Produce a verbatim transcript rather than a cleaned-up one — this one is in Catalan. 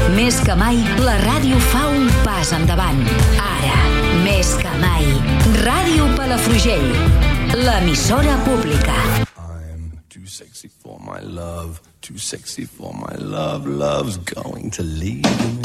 Més que mai, la ràdio fa un pas endavant. Ara, més que mai, Ràdio Palafrugell, l'emissora pública. I'm too sexy for my love, too sexy for my love, love's going to leave me.